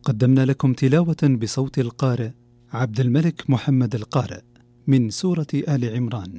قدمنا لكم تلاوة بصوت القارئ عبد الملك محمد القارئ من سورة آل عمران.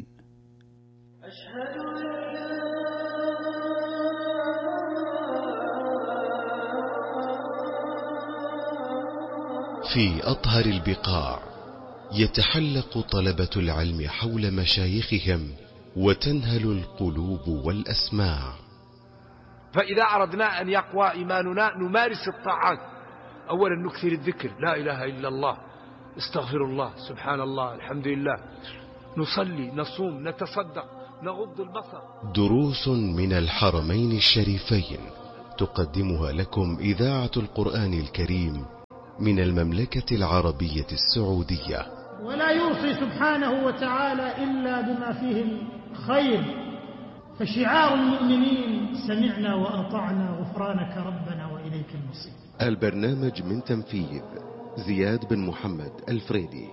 في أطهر البقاع يتحلق طلبة العلم حول مشايخهم وتنهل القلوب والأسماع. فإذا أردنا أن يقوى إيماننا نمارس الطاعات. أولا نكثر الذكر، لا إله إلا الله، استغفر الله، سبحان الله، الحمد لله، نصلي، نصوم، نتصدق، نغض البصر. دروس من الحرمين الشريفين تقدمها لكم إذاعة القرآن الكريم من المملكة العربية السعودية. ولا يوصي سبحانه وتعالى إلا بما فيه الخير، فشعار المؤمنين سمعنا وأطعنا غفرانك ربنا وإليك المصير. البرنامج من تنفيذ زياد بن محمد الفريدي.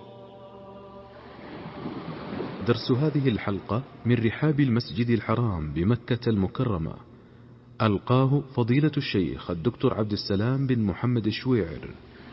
درس هذه الحلقة من رحاب المسجد الحرام بمكة المكرمة، ألقاه فضيلة الشيخ الدكتور عبد السلام بن محمد الشويعر.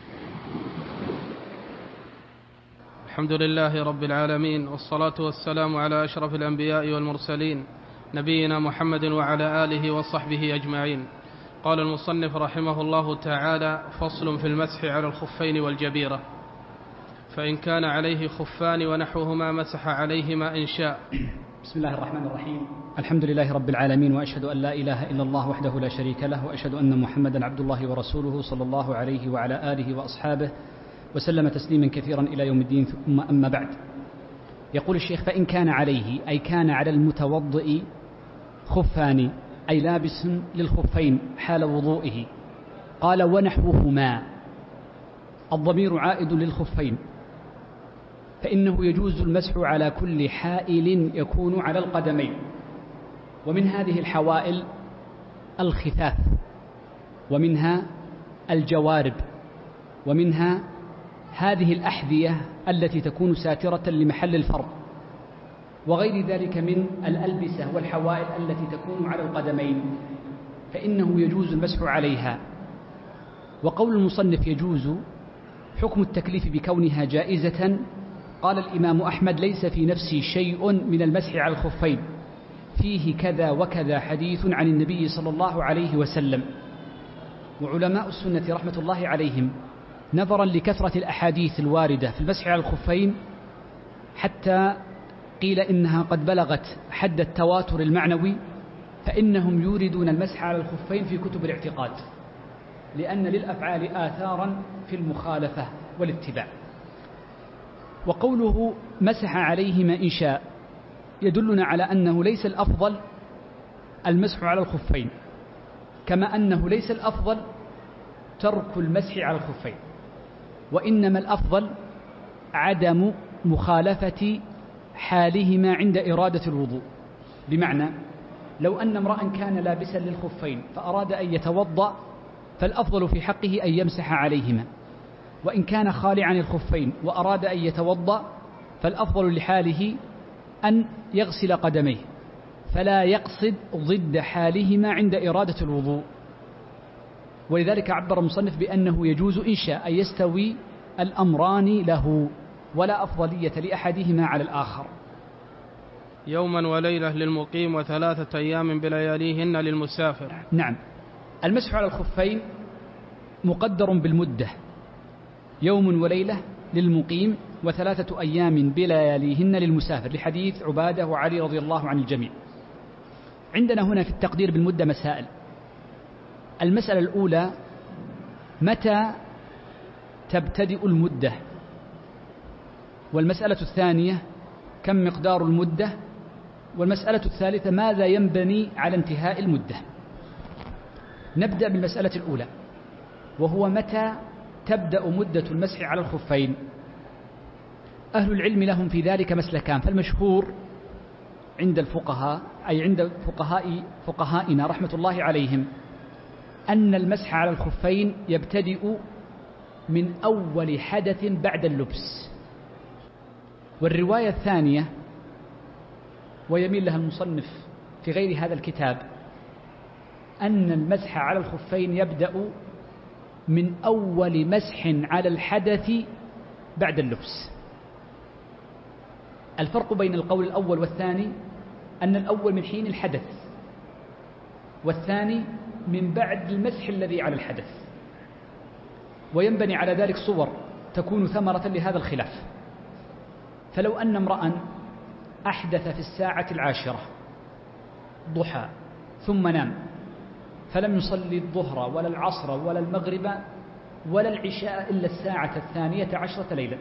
الحمد لله رب العالمين، والصلاة والسلام على أشرف الأنبياء والمرسلين نبينا محمد وعلى آله وصحبه أجمعين. قال المصنف رحمه الله تعالى: فصل في المسح على الخفين والجبيرة. فإن كان عليه خفان ونحوهما مسح عليهما إن شاء. بسم الله الرحمن الرحيم. الحمد لله رب العالمين، وأشهد أن لا إله إلا الله وحده لا شريك له، وأشهد أن محمدا عبد الله ورسوله صلى الله عليه وعلى آله وأصحابه وسلم تسليما كثيرا إلى يوم الدين. ثم أما بعد، يقول الشيخ: فإن كان عليه، أي كان على المتوضئ، خفان، أي لابس للخفين حال وضوئه. قال: ونحوهما، الضمير عائد للخفين، فإنه يجوز المسح على كل حائل يكون على القدمين، ومن هذه الحوائل الخفاف، ومنها الجوارب، ومنها هذه الأحذية التي تكون ساترة لمحل الفرض، وغير ذلك من الألبسة والحوائل التي تكون على القدمين، فإنه يجوز المسح عليها. وقول المصنف يجوز حكم التكليف بكونها جائزة. قال الإمام أحمد: ليس في نفسي شيء من المسح على الخفين، فيه كذا وكذا حديث عن النبي صلى الله عليه وسلم. وعلماء السنة رحمة الله عليهم، نظرا لكثرة الأحاديث الواردة في المسح على الخفين، حتى قيل إنها قد بلغت حد التواتر المعنوي، فإنهم يوردون المسح على الخفين في كتب الاعتقاد، لأن للأفعال آثارا في المخالفة والاتباع. وقوله مسح عليهما إن شاء يدلنا على أنه ليس الأفضل المسح على الخفين، كما أنه ليس الأفضل ترك المسح على الخفين، وإنما الأفضل عدم مخالفة حالهما عند إرادة الوضوء. بمعنى لو أن امرأ كان لابسا للخفين فأراد أن يتوضأ، فالأفضل في حقه أن يمسح عليهما، وإن كان خالعا الخفين وأراد أن يتوضأ فالأفضل لحاله أن يغسل قدميه، فلا يقصد ضد حالهما عند إرادة الوضوء. ولذلك عبر المصنف بأنه يجوز إن شاء أن يستوي الأمران له، ولا أفضلية لأحدهما على الآخر. يوما وليلة للمقيم، و3 أيام بلياليهن للمسافر. نعم، المسح على الخفين مقدر بالمدة، يوم وليلة للمقيم، و3 أيام بلياليهن للمسافر، لحديث عبادة وعلي رضي الله عن الجميع. عندنا هنا في التقدير بالمدة مسائل. المسألة الأولى: متى تبتدئ المدة؟ والمسألة الثانية: كم مقدار المدة؟ والمسألة الثالثة: ماذا ينبني على انتهاء المدة؟ نبدأ بالمسألة الأولى، وهو متى تبدأ مدة المسح على الخفين. أهل العلم لهم في ذلك مسلكان، فالمشهور عند الفقهاء، أي عند فقهائنا رحمة الله عليهم، أن المسح على الخفين يبتدئ من أول حدث بعد اللبس. والرواية الثانية، ويميل لها المصنف في غير هذا الكتاب، أن المسح على الخفين يبدأ من أول مسح على الحدث بعد اللبس. الفرق بين القول الأول والثاني أن الأول من حين الحدث، والثاني من بعد المسح الذي على الحدث. وينبني على ذلك صور تكون ثمرة لهذا الخلاف. فلو أن امرأ أحدث في الساعة 10 ضحى ثم نام، فلم يصلي الظهر ولا العصر ولا المغرب ولا العشاء إلا الساعة 12 ليلا،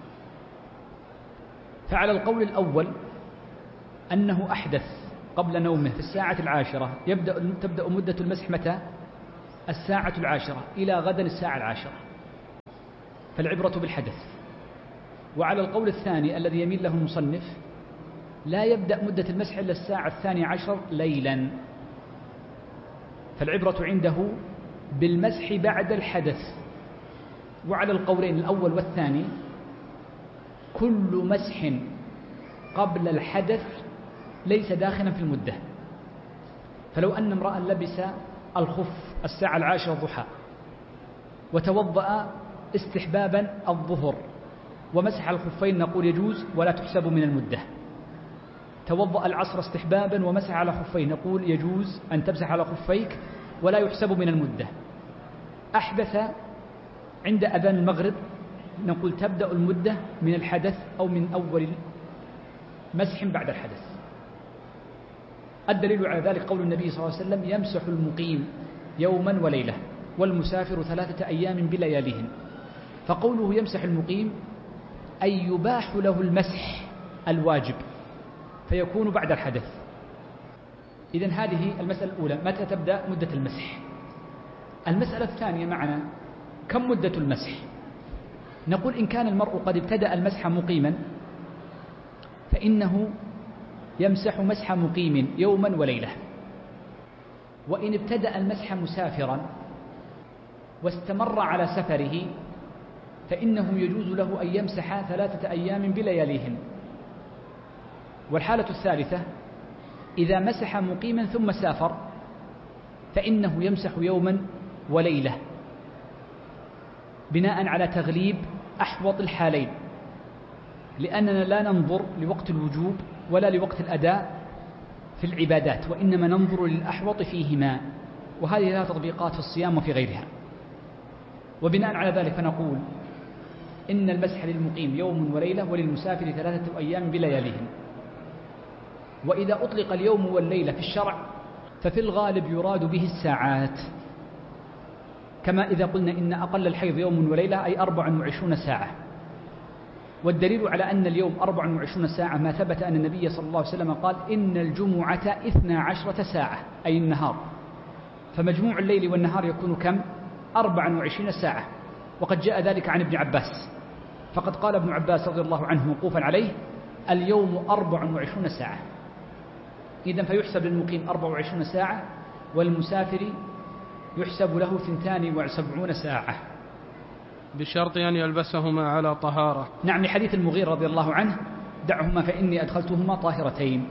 فعلى القول الأول أنه أحدث قبل نومه في الساعة 10 تبدأ مدة المسح متى؟ الساعة 10 إلى غدا الساعة 10، فالعبرة بالحدث. وعلى القول الثاني الذي يميل له المصنف لا يبدأ مدة المسح إلا الساعة 12 ليلا، فالعبرة عنده بالمسح بعد الحدث. وعلى القولين الأول والثاني كل مسح قبل الحدث ليس داخلا في المدة. فلو أن امرأ لبس الخف الساعة 10 ضحى وتوضأ استحبابا الظهر ومسح الخفين نقول يجوز ولا تحسب من المدة. توضأ العصر استحبابا ومسح على خفين نقول يجوز أن تمسح على خفيك ولا يحسب من المدة. أحدث عند أذان المغرب نقول تبدأ المدة من الحدث أو من أول مسح بعد الحدث. الدليل على ذلك قول النبي صلى الله عليه وسلم يمسح المقيم يوما وليلة والمسافر 3 أيام بلياليهن. فقوله يمسح المقيم أي يباح له المسح الواجب فيكون بعد الحدث. إذن هذه المسألة الأولى، متى تبدأ مدة المسح؟ المسألة الثانية معنا كم مدة المسح؟ نقول إن كان المرء قد ابتدأ المسح مقيما فإنه يمسح مسح مقيم يوما وليلة، وإن ابتدأ المسح مسافرا واستمر على سفره فإنه يجوز له أن يمسح 3 أيام بلياليهن. والحالة الثالثة إذا مسح مقيما ثم سافر فإنه يمسح يوما وليلة بناء على تغليب أحوط الحالين، لأننا لا ننظر لوقت الوجوب ولا لوقت الأداء في العبادات، وإنما ننظر للأحوط فيهما، وهذه لها تطبيقات في الصيام وفي غيرها. وبناء على ذلك فنقول إن المسح للمقيم يوم وليلة وللمسافر 3 أيام بلياليهن. وإذا أطلق اليوم والليلة في الشرع ففي الغالب يراد به الساعات، كما إذا قلنا إن أقل الحيض يوم وليلة أي 24 ساعة. والدليل على أن اليوم 24 ساعة ما ثبت أن النبي صلى الله عليه وسلم قال إن الجمعة 12 ساعة أي النهار، فمجموع الليل والنهار يكون كم؟ 24 ساعة. وقد جاء ذلك عن ابن عباس، فقد قال ابن عباس رضي الله عنه موقوفا عليه اليوم 24 ساعة. إذن فيحسب للمقيم 24 ساعة والمسافر يحسب له 72 ساعة بشرط أن يلبسهما على طهارة. نعم، لحديث المغيرة رضي الله عنه دعهما فإني أدخلتهما طاهرتين.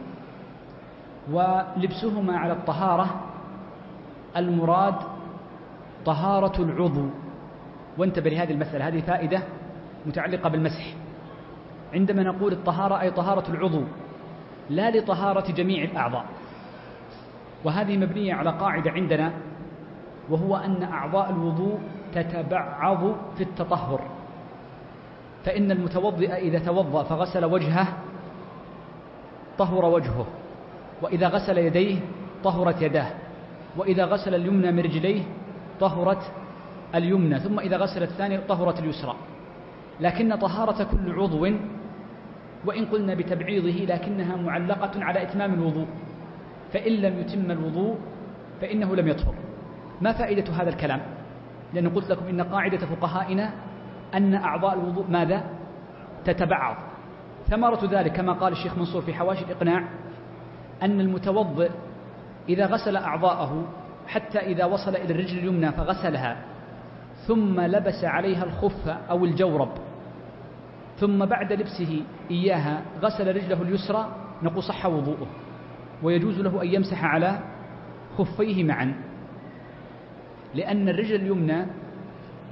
ولبسهما على الطهارة المراد طهارة العضو. وانتبه لهذه المسألة، هذه فائدة متعلقة بالمسح. عندما نقول الطهارة أي طهارة العضو لا لطهارة جميع الأعضاء، وهذه مبنية على قاعدة عندنا، وهو أن أعضاء الوضوء تتبعض في التطهر. فإن المتوضئ إذا توضأ فغسل وجهه طهر وجهه، وإذا غسل يديه طهرت يداه، وإذا غسل اليمنى من رجليه طهرت اليمنى، ثم إذا غسل الثاني طهرت اليسرى. لكن طهارة كل عضو وإن قلنا بتبعيضه لكنها معلقة على إتمام الوضوء، فإن لم يتم الوضوء فإنه لم يطهر. ما فائدة هذا الكلام؟ لأن قلت لكم إن قاعدة فقهائنا أن أعضاء الوضوء ماذا؟ تتبعض. ثمرة ذلك كما قال الشيخ منصور في حواشي الإقناع أن المتوضئ إذا غسل أعضاءه حتى إذا وصل إلى الرجل اليمنى فغسلها ثم لبس عليها الخف أو الجورب، ثم بعد لبسه إياها غسل رجله اليسرى، نقول صح وضوءه ويجوز له أن يمسح على خفيه معا، لأن الرجل اليمنى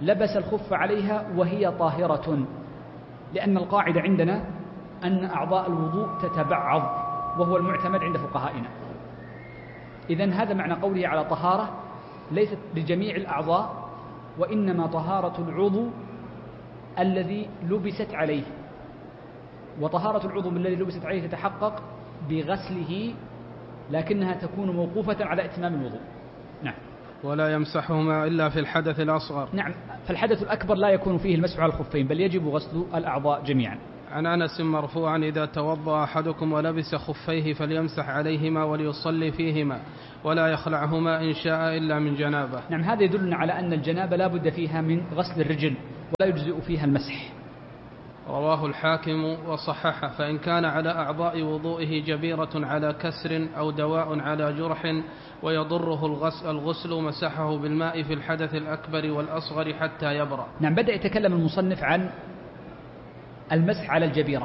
لبس الخف عليها وهي طاهرة، لأن القاعدة عندنا أن أعضاء الوضوء تتبعض، وهو المعتمد عند فقهائنا. إذن هذا معنى قوله على طهارة، ليست لجميع الأعضاء، وإنما طهارة العضو الذي لبست عليه، وطهارة العضو الذي لبست عليه تتحقق بغسله، لكنها تكون موقوفة على إتمام الوضوء. نعم. ولا يمسحهما إلا في الحدث الأصغر. نعم، فالحدث الأكبر لا يكون فيه المسح على الخفين، بل يجب غسل الأعضاء جميعا. عن أنس مرفوعا: إذا توضأ أحدكم ولبس خفيه فليمسح عليهما وليصلي فيهما ولا يخلعهما إن شاء إلا من جنابه. نعم، هذا يدلنا على أن الجنابة لا بد فيها من غسل الرجل، ولا يجزئ فيها المسح. رواه الحاكم وصححه. فإن كان على أعضاء وضوئه جبيرة على كسر أو دواء على جرح ويضره الغسل مسحه بالماء في الحدث الأكبر والأصغر حتى يبرأ. نعم، بدأ يتكلم المصنف عن المسح على الجبيرة.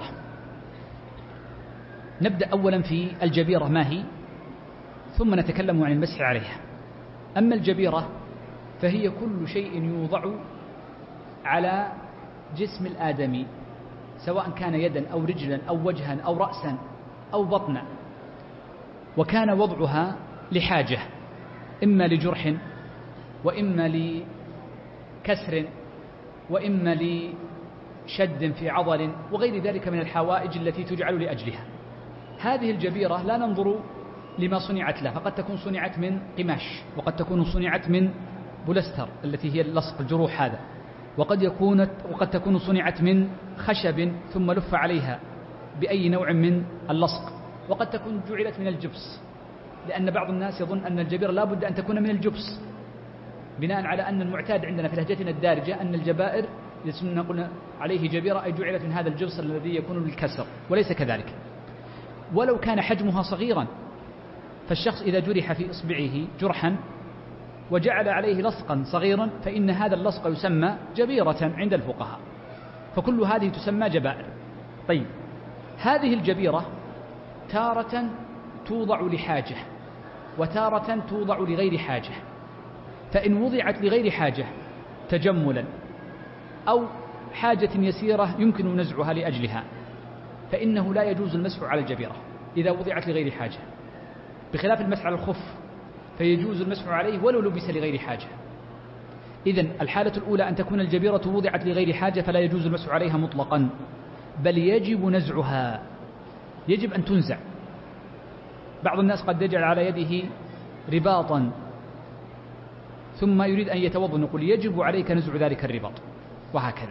نبدأ أولا في الجبيرة ما هي، ثم نتكلم عن المسح عليها. أما الجبيرة فهي كل شيء يوضع على جسم الآدمي، سواء كان يدا أو رجلا أو وجها أو رأسا أو بطنا، وكان وضعها لحاجة، إما لجرح وإما لكسر وإما لشد في عضل وغير ذلك من الحوائج التي تجعل لأجلها. هذه الجبيرة لا ننظر لما صنعت له، فقد تكون صنعت من قماش، وقد تكون صنعت من بولستر التي هي اللصق الجروح هذا، وقد تكون صنعت من خشب ثم لف عليها بأي نوع من اللصق، وقد تكون جعلت من الجبس، لأن بعض الناس يظن أن الجبيرة لا بد أن تكون من الجبس، بناء على أن المعتاد عندنا في لهجتنا الدارجة أن الجبائر نقول عليه جبيرة أي جعلت من هذا الجبس الذي يكون للكسر، وليس كذلك. ولو كان حجمها صغيرا، فالشخص إذا جرح في إصبعه جرحا وجعل عليه لصقا صغيرا فإن هذا اللصق يسمى جبيرة عند الفقهاء، فكل هذه تسمى جبائر. طيب، هذه الجبيرة تارة توضع لحاجة وتارة توضع لغير حاجة، فإن وضعت لغير حاجة تجملا أو حاجة يسيرة يمكن نزعها لأجلها فإنه لا يجوز المسح على الجبيرة إذا وضعت لغير حاجة، بخلاف المسح على الخف فيجوز المسح عليه ولو لبس لغير حاجة. إذن الحالة الأولى أن تكون الجبيرة وضعت لغير حاجة فلا يجوز المسح عليها مطلقا، بل يجب نزعها، يجب أن تنزع. بعض الناس قد يجعل على يده رباطا ثم يريد أن يتوضأ، نقول يجب عليك نزع ذلك الرباط، وهكذا.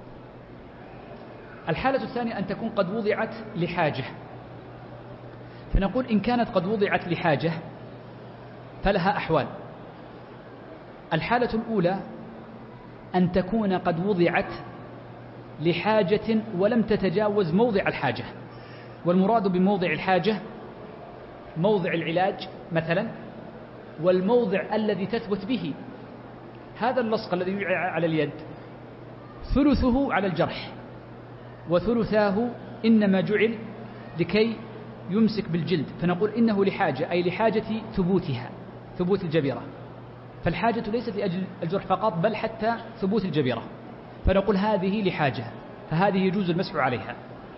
الحالة الثانية أن تكون قد وضعت لحاجة، فنقول إن كانت قد وضعت لحاجة فلها أحوال. الحالة الأولى أن تكون قد وضعت لحاجة ولم تتجاوز موضع الحاجة، والمراد بموضع الحاجة موضع العلاج مثلا، والموضع الذي تثبت به. هذا اللصق الذي يوضع على اليد ثلثه على الجرح وثلثاه إنما جعل لكي يمسك بالجلد، فنقول إنه لحاجة، أي لحاجة ثبوتها، ثبوت الجبيرة، فالحاجة ليست لأجل الجرح فقط بل حتى ثبوت الجبيرة، فنقول هذه لحاجة، فهذه يجوز المسح عليها.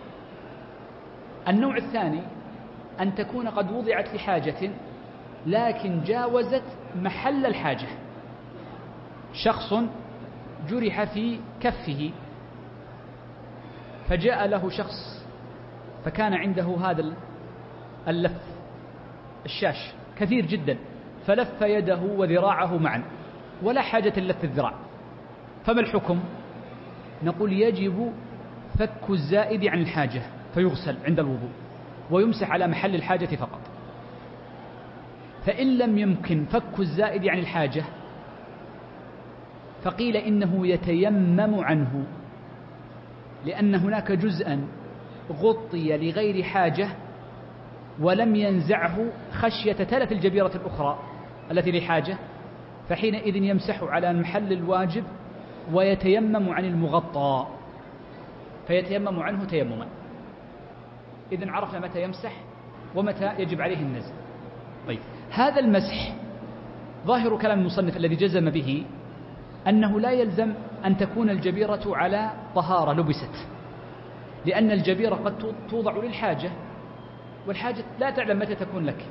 النوع الثاني أن تكون قد وضعت لحاجة لكن جاوزت محل الحاجة. شخص جرح في كفه فجاء له شخص فكان عنده هذا اللف الشاش كثير جدا، فلف يده وذراعه معا ولا حاجة للف الذراع، فما الحكم؟ نقول يجب فك الزائد عن الحاجة فيغسل عند الوضوء ويمسح على محل الحاجة فقط. فإن لم يمكن فك الزائد عن الحاجة فقيل إنه يتيمم عنه، لأن هناك جزءا غطي لغير حاجة ولم ينزعه خشية تلف الجبيرة الأخرى التي لحاجة، فحينئذ يمسح على المحل الواجب ويتيمم عن المغطى، فيتيمم عنه تيمما. إذن عرفنا متى يمسح ومتى يجب عليه النزع. طيب، هذا المسح ظاهر كلام المصنف الذي جزم به أنه لا يلزم أن تكون الجبيرة على طهارة لبست، لأن الجبيرة قد توضع للحاجة، والحاجة لا تعلم متى تكون لك.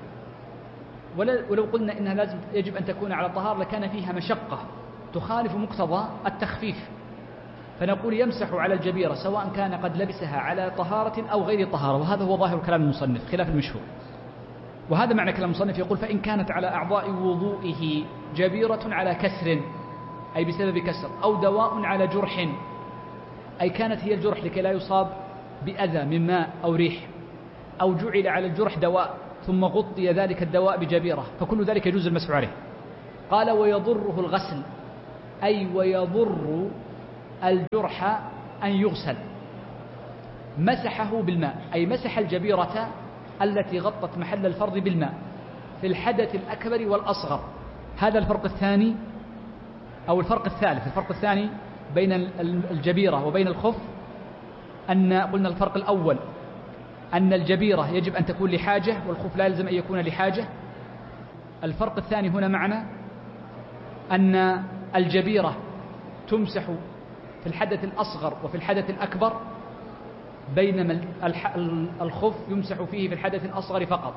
ولو قلنا إنها يجب أن تكون على طهارة لكان فيها مشقة تخالف مقتضى التخفيف، فنقول يمسح على الجبيرة سواء كان قد لبسها على طهارة أو غير طهارة، وهذا هو ظاهر كلام المصنف خلاف المشهور. وهذا معنى كلام المصنف، يقول فإن كانت على أعضاء وضوئه جبيرة على كسر أي بسبب كسر، أو دواء على جرح أي كانت هي الجرح لكي لا يصاب بأذى من ماء أو ريح، أو جعل على الجرح دواء ثم غطي ذلك الدواء بجبيرة، فكل ذلك يجوز المسح عليه. قال ويضره الغسل أي ويضر الجرح أن يغسل، مسحه بالماء أي مسح الجبيرة التي غطت محل الفرض بالماء في الحدث الأكبر والأصغر. هذا الفرق الثاني أو الفرق الثالث. الفرق الثاني بين الجبيرة وبين الخف أن قلنا الفرق الأول أن الجبيرة يجب أن تكون لحاجة والخف لا يلزم أن يكون لحاجة. الفرق الثاني هنا معنا أن الجبيرة تمسح في الحدث الأصغر وفي الحدث الأكبر، بينما الخف يمسح فيه في الحدث الأصغر فقط.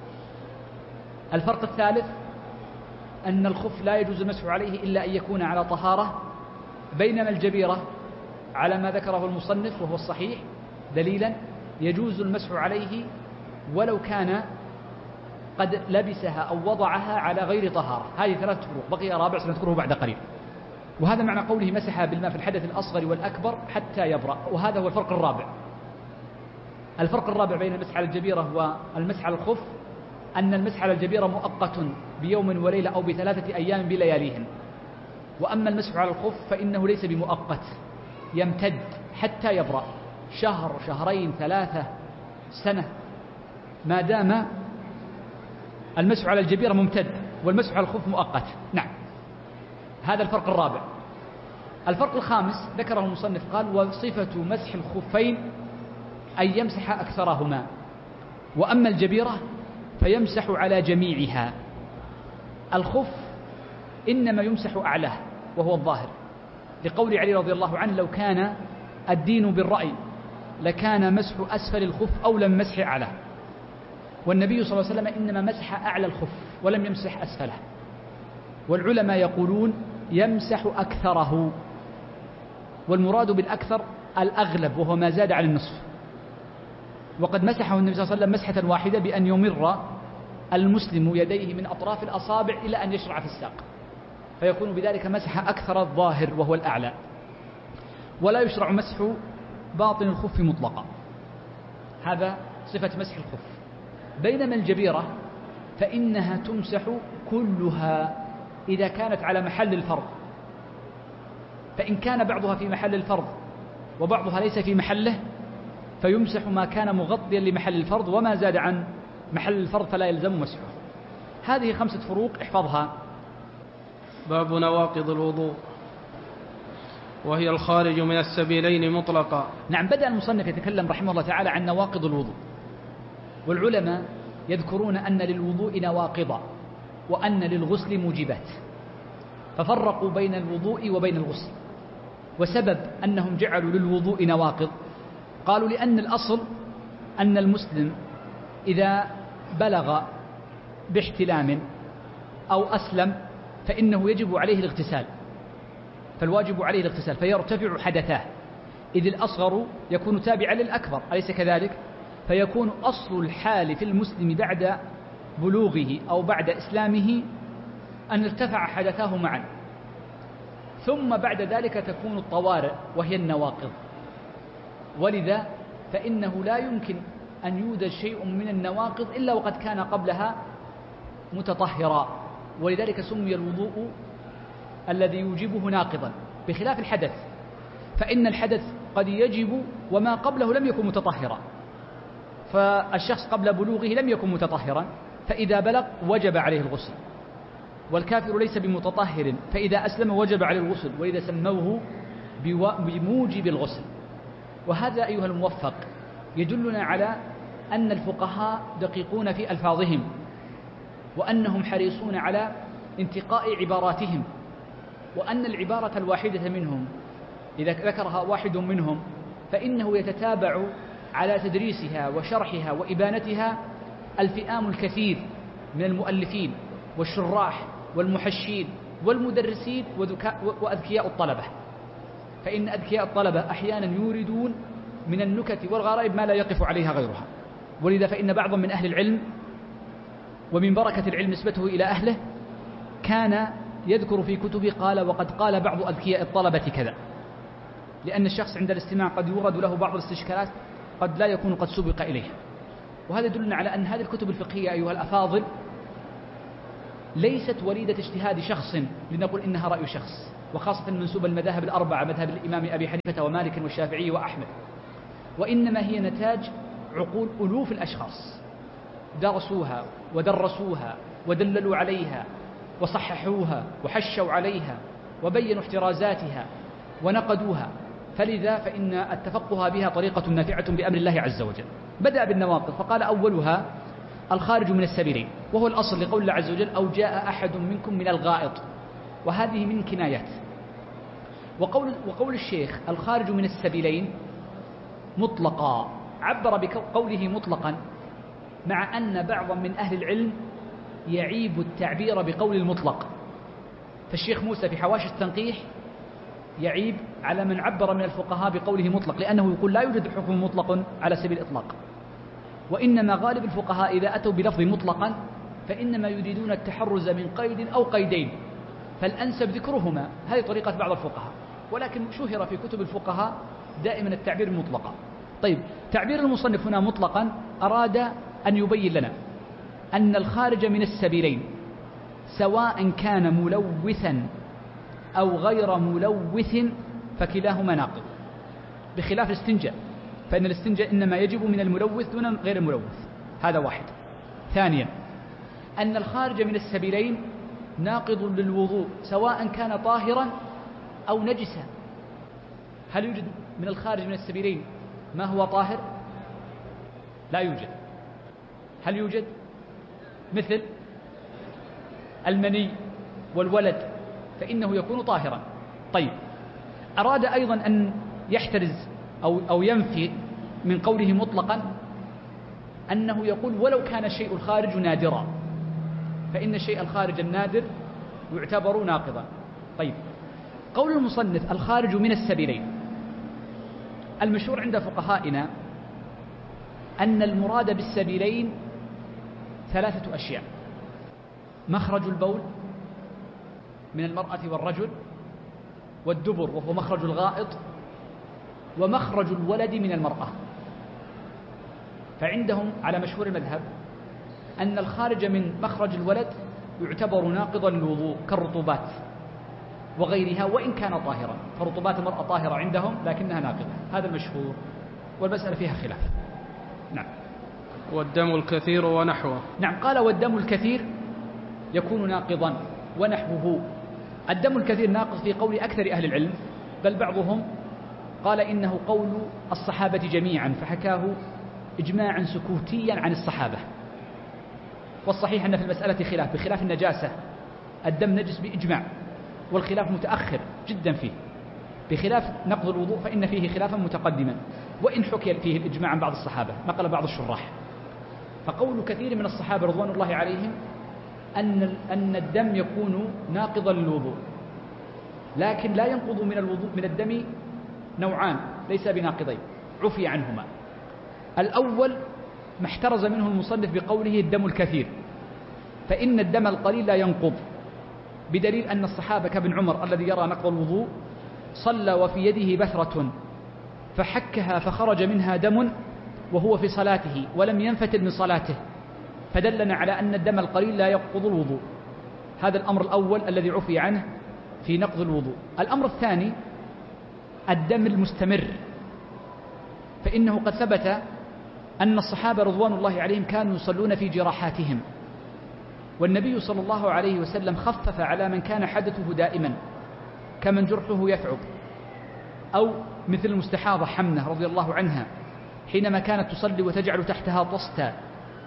الفرق الثالث أن الخف لا يجوز المسح عليه إلا أن يكون على طهارة، بينما الجبيرة على ما ذكره المصنف وهو الصحيح دليلا يجوز المسح عليه ولو كان قد لبسها أو وضعها على غير طهارة. هذه ثلاث فروق، بقي رابع سنذكره بعد قليل. وهذا معنى قوله مسح بالماء في الحدث الأصغر والأكبر حتى يبرأ، وهذا هو الفرق الرابع. الفرق الرابع بين المسح على الجبيرة والمسح على الخف أن المسح على الجبيرة مؤقت بيوم وليلة أو ب3 أيام بلياليهن، وأما المسح على الخف فإنه ليس بمؤقت، يمتد حتى يبرأ، شهر، شهرين، 3 سنة، ما دام المسح على الجبيرة ممتد والمسح على الخف مؤقت. نعم، هذا الفرق الرابع. الفرق الخامس ذكره المصنف قال وصفة مسح الخفين أن يمسح أكثرهما، وأما الجبيرة فيمسح على جميعها. الخف إنما يمسح أعلاه وهو الظاهر، لقول علي رضي الله عنه لو كان الدين بالرأي لكان مسح أسفل الخف أولى من مسح أعلاه، والنبي صلى الله عليه وسلم إنما مسح أعلى الخف ولم يمسح أسفله. والعلماء يقولون يمسح أكثره، والمراد بالأكثر الأغلب وهو ما زاد عن النصف. وقد مسحه النبي صلى الله عليه وسلم مسحة واحدة بأن يمر المسلم يديه من أطراف الأصابع إلى أن يشرع في الساق، فيكون بذلك مسح أكثر الظاهر وهو الأعلى. ولا يشرع مسح باطن الخف مطلقا، هذا صفة مسح الخف. بينما الجبيرة فإنها تمسح كلها إذا كانت على محل الفرض، فإن كان بعضها في محل الفرض وبعضها ليس في محله فيمسح ما كان مغطيا لمحل الفرض، وما زاد عن محل الفرض فلا يلزم مسحه. هذه 5 فروق احفظها. باب نواقض الوضوء، وهي الخارج من السبيلين مطلقا. نعم، بدأ المصنف يتكلم رحمه الله تعالى عن نواقض الوضوء، والعلماء يذكرون أن للوضوء نواقض وأن للغسل موجبات، ففرقوا بين الوضوء وبين الغسل. وسبب أنهم جعلوا للوضوء نواقض قالوا لأن الأصل أن المسلم إذا بلغ باحتلام أو أسلم فإنه يجب عليه الاغتسال، فالواجب عليه الاغتسال فيرتفع حدثاه، إذ الأصغر يكون تابعا للأكبر، أليس كذلك؟ فيكون أصل الحال في المسلم بعد بلوغه أو بعد إسلامه أن ارتفع حدثاه معا، ثم بعد ذلك تكون الطوارئ وهي النواقض. ولذا فإنه لا يمكن أن يوجد شيء من النواقض إلا وقد كان قبلها متطهرا، ولذلك سمي الوضوء الذي يوجبه ناقضا، بخلاف الحدث، فإن الحدث قد يجب وما قبله لم يكن متطهرا. فالشخص قبل بلوغه لم يكن متطهرا، فإذا بلغ وجب عليه الغسل، والكافر ليس بمتطهر فإذا أسلم وجب عليه الغسل، ولذا سموه بموجب الغسل. وهذا أيها الموفق يدلنا على أن الفقهاء دقيقون في ألفاظهم، وأنهم حريصون على انتقاء عباراتهم، وأن العبارة الواحدة منهم إذا ذكرها واحد منهم فإنه يتتابع على تدريسها وشرحها وإبانتها الفئام الكثير من المؤلفين والشراح والمحشين والمدرسين وأذكياء الطلبة. فإن أذكياء الطلبة أحيانا يوردون من النكت والغرائب ما لا يقف عليها غيرها، ولذا فإن بعضا من أهل العلم ومن بركة العلم نسبته إلى أهله كان يذكر في كتبه قال وقد قال بعض أذكياء الطلبة كذا، لأن الشخص عند الاستماع قد يورد له بعض الاستشكالات قد لا يكون قد سبق إليه. وهذا يدلنا على أن هذه الكتب الفقهية أيها الأفاضل ليست وليدة اجتهاد شخص لنقول إنها رأي شخص، وخاصة منسوب المذاهب الأربعة مذهب الإمام أبي حنيفة ومالك والشافعي وأحمد، وإنما هي نتاج عقول ألوف الأشخاص درسوها ودرسوها ودللوا عليها وصححوها وحشوا عليها وبينوا احترازاتها ونقدوها، فلذا فإن التفقه بها طريقة نافعة بأمر الله عز وجل. بدأ بالنواقض فقال أولها الخارج من السبيلين، وهو الأصل لقول الله عز وجل أو جاء أحد منكم من الغائط، وهذه من كنايات. وقول الشيخ الخارج من السبيلين مطلقا، عبر بقوله مطلقا مع أن بعضا من أهل العلم يعيب التعبير بقول المطلق. فالشيخ موسى في حواشي التنقيح يعيب على من عبر من الفقهاء بقوله مطلق، لأنه يقول لا يوجد حكم مطلق على سبيل الإطلاق، وإنما غالب الفقهاء إذا أتوا بلفظ مطلقا فإنما يريدون التحرز من قيد أو قيدين، فالأنسب ذكرهما. هذه طريقة بعض الفقهاء، ولكن شهر في كتب الفقهاء دائما التعبير مطلقا. طيب، تعبير المصنف هنا مطلقا أراد أن يبين لنا أن الخارج من السبيلين سواء كان ملوثا أو غير ملوث فكلاهما ناقض، بخلاف الاستنجاء، فإن الاستنجاء إنما يجب من الملوث دون غير الملوث. هذا واحد. ثانيا أن الخارج من السبيلين ناقض للوضوء سواء كان طاهرا أو نجسا. هل يوجد من الخارج من السبيلين ما هو طاهر؟ لا يوجد. هل يوجد؟ مثل المني والولد فإنه يكون طاهرا. طيب، أراد أيضا أن يحترز أو ينفي من قوله مطلقا أنه يقول ولو كان الشيء الخارج نادرا، فإن الشيء الخارج النادر يعتبر ناقضا. طيب، قول المصنف الخارج من السبيلين، المشهور عند فقهائنا أن المراد بالسبيلين ثلاثة أشياء: مخرج البول من المرأة والرجل، والدبر وهو مخرج الغائط، ومخرج الولد من المرأة. فعندهم على مشهور المذهب أن الخارج من مخرج الولد يعتبر ناقضا للوضوء كالرطوبات وغيرها وإن كان طاهرا، فرطوبات المرأة طاهرة عندهم لكنها ناقضة. هذا المشهور، والمسألة فيها خلاف. نعم. والدم الكثير ونحوه. نعم، قال والدم الكثير يكون ناقضا ونحوه. الدم الكثير ناقض في قول أكثر أهل العلم، بل بعضهم قال إنه قول الصحابة جميعا، فحكاه إجماعا سكوتيا عن الصحابة. والصحيح أن في المسألة خلاف، بخلاف النجاسة الدم نجس بإجماع، والخلاف متأخر جدا فيه، بخلاف نقض الوضوء فإن فيه خلافا متقدما، وإن حكي فيه الإجماع عن بعض الصحابة نقل بعض الشراح. فقول كثير من الصحابة رضوان الله عليهم أن الدم يكون ناقضا للوضوء، لكن لا ينقض من الوضوء من الدم نوعان ليس بناقضين عفي عنهما. الأول ما احترز منه المصنف بقوله الدم الكثير، فإن الدم القليل لا ينقض، بدليل أن الصحابة كابن عمر الذي يرى نقض الوضوء صلى وفي يده بثرة فحكها فخرج منها دم وهو في صلاته ولم ينفتل من صلاته، فدلنا على أن الدم القليل لا ينقض الوضوء. هذا الأمر الأول الذي عفي عنه في نقض الوضوء. الأمر الثاني الدم المستمر، فإنه قد ثبت أن الصحابة رضوان الله عليهم كانوا يصلون في جراحاتهم، والنبي صلى الله عليه وسلم خفف على من كان حدثه دائما كمن جرحه يثعب، أو مثل المستحاضة حمنة رضي الله عنها حينما كانت تصلي وتجعل تحتها طستا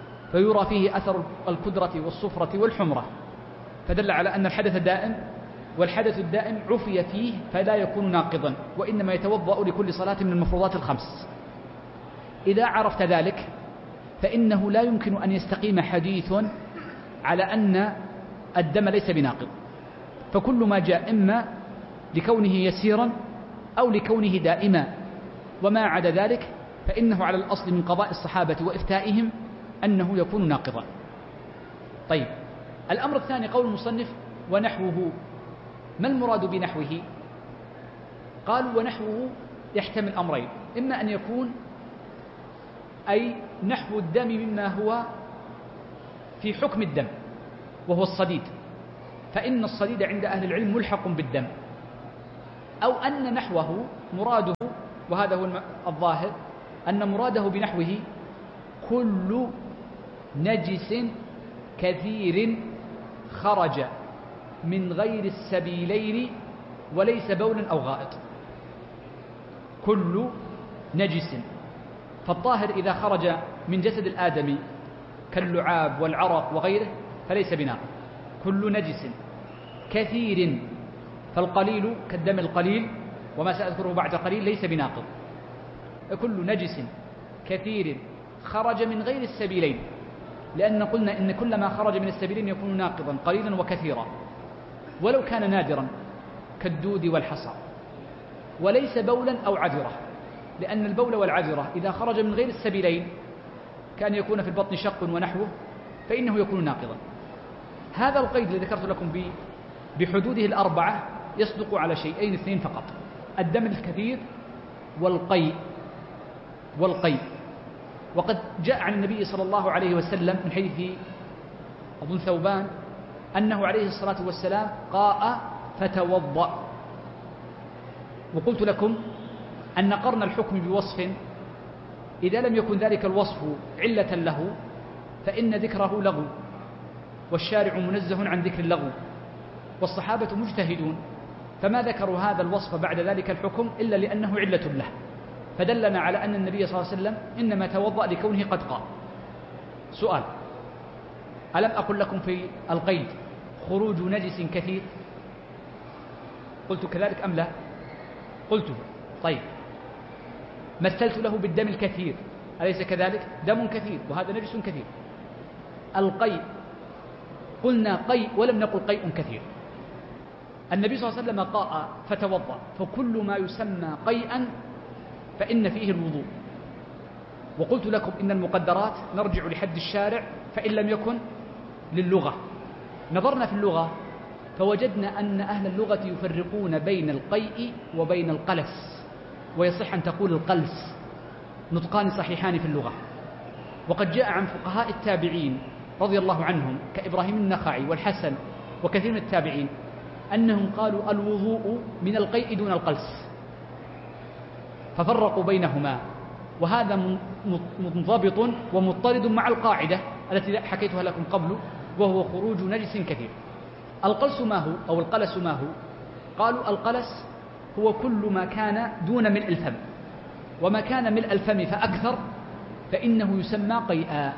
فيرى فيه أثر الكدرة والصفرة والحمرة، فدل على أن الحدث دائم والحدث الدائم عفي فيه فلا يكون ناقضا، وإنما يتوضأ لكل صلاة من المفروضات الخمس. إذا عرفت ذلك فإنه لا يمكن أن يستقيم حديث على أن الدم ليس بناقض، فكل ما جاء إما لكونه يسيرا أو لكونه دائما، وما عدا ذلك فإنه على الأصل من قضاء الصحابة وإفتائهم أنه يكون ناقضا. طيب، الأمر الثاني قول المصنف ونحوه. ما المراد بنحوه؟ قالوا ونحوه يحتمل أمرين، إما أن يكون أي نحو الدم مما هو في حكم الدم وهو الصديد، فإن الصديد عند أهل العلم ملحق بالدم، أو أن نحوه مراده، وهذا هو الظاهر، أن مراده بنحوه كل نجس كثير خرج من غير السبيلين وليس بولا أو غائط. كل نجس، فالطاهر إذا خرج من جسد الآدمي كاللعاب والعرق وغيره فليس بناقض. كل نجس كثير، فالقليل كالدم القليل وما سأذكره بعد قليل ليس بناقض. كل نجس كثير خرج من غير السبيلين، لأن قلنا إن كل ما خرج من السبيلين يكون ناقضا قليلا وكثيرا، ولو كان نادرا كالدود والحصى، وليس بولا أو عذرة، لأن البول والعذرة إذا خرج من غير السبيلين كأن يكون في البطن شق ونحوه فإنه يكون ناقضا. هذا القيد الذي ذكرت لكم بحدوده الأربعة يصدق على شيئين اثنين فقط: الدم الكثير والقيء. وقد جاء عن النبي صلى الله عليه وسلم من حديث أظن ثوبان أنه عليه الصلاة والسلام قاء فتوضأ. وقلت لكم أن قرن الحكم بوصف إذا لم يكن ذلك الوصف علة له فإن ذكره لغو، والشارع منزه عن ذكر اللغو، والصحابة مجتهدون، فما ذكروا هذا الوصف بعد ذلك الحكم إلا لأنه علة له، فدلنا على أن النبي صلى الله عليه وسلم إنما توضأ لكونه قد قام. سؤال: ألم أقل لكم في القيد خروج نجس كثير؟ قلت كذلك أم لا؟ قلت. طيب، مثلت له بالدم الكثير، أليس كذلك؟ دم كثير وهذا نجس كثير. القيء قلنا قيء ولم نقل قيء كثير. النبي صلى الله عليه وسلم قاء فتوضأ، فكل ما يسمى قيئا فإن فيه الوضوء. وقلت لكم إن المقدرات نرجع لحد الشارع فإن لم يكن للغة. نظرنا في اللغة فوجدنا أن أهل اللغة يفرقون بين القيء وبين القلس، ويصح أن تقول القلس، نطقان صحيحان في اللغة. وقد جاء عن فقهاء التابعين رضي الله عنهم كإبراهيم النخعي والحسن وكثير من التابعين أنهم قالوا الوضوء من القيء دون القلس، ففرقوا بينهما، وهذا منضبط ومضطرد مع القاعدة التي حكيتها لكم قبل، وهو خروج نجس كثير. القلس ما هو أو القلس ما هو؟ قالوا القلس هو كل ما كان دون ملء الفم، وما كان ملء الفم فأكثر فإنه يسمى قيئا.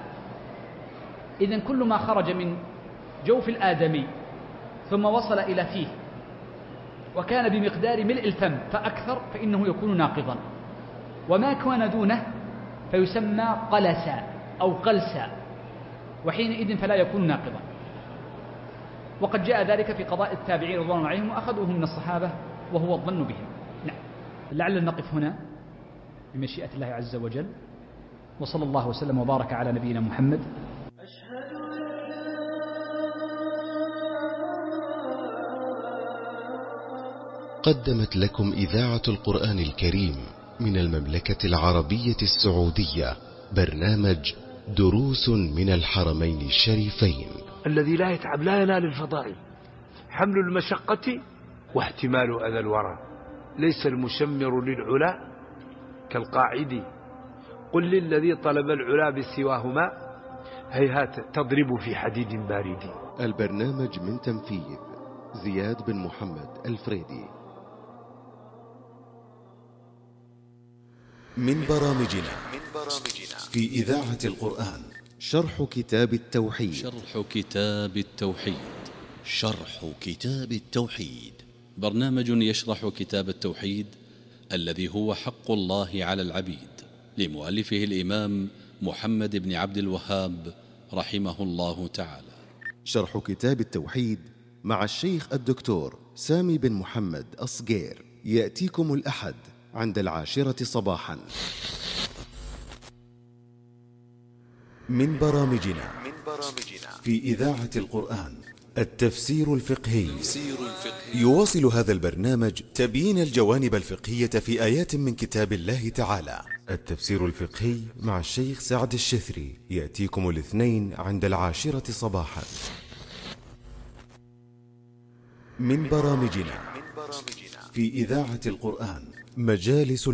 إذن كل ما خرج من جوف الآدمي ثم وصل إلى فيه وكان بمقدار ملء الفم فأكثر فإنه يكون ناقضا، وما كان دونه فيسمى قلسا أو قلسا، وحينئذ فلا يكون ناقضا. وقد جاء ذلك في قضاء التابعين رضوان الله عليهم وأخذوه من الصحابة وهو الظن بهم. نعم، لعلنا نقف هنا بمشيئة الله عز وجل، وصلى الله وسلم وبارك على نبينا محمد. قدمت لكم إذاعة القرآن الكريم من المملكة العربية السعودية برنامج دروس من الحرمين الشريفين. الذي لا يتعب لا ينال الفضائل. حمل المشقة واحتمال أذى الورى، ليس المشمر للعلا كالقاعد. قل للذي طلب العلا بسواهما هيهات تضرب في حديد بارد. البرنامج من تنفيذ زياد بن محمد الفريدي. من برامجنا في إذاعة القرآن شرح كتاب التوحيد. شرح كتاب التوحيد، برنامج يشرح كتاب التوحيد الذي هو حق الله على العبيد، لمؤلفه الإمام محمد بن عبد الوهاب رحمه الله تعالى. شرح كتاب التوحيد مع الشيخ الدكتور سامي بن محمد الصقير، يأتيكم الأحد عند 10 صباحا. من برامجنا في إذاعة القرآن التفسير الفقهي. يواصل هذا البرنامج تبيين الجوانب الفقهية في آيات من كتاب الله تعالى. التفسير الفقهي مع الشيخ سعد الشثري، يأتيكم الاثنين عند 10 صباحا. من برامجنا في إذاعة القرآن مجالس